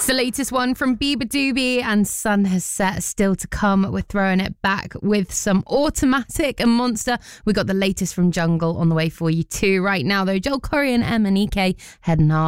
the latest one from Bieber Doobie, and Sun Has Set. Still to come. We're throwing it back with some Automatic and Monster. We got the latest from Jungle on the way for you too. Right now though, Joel Corey and MNEK heading hard.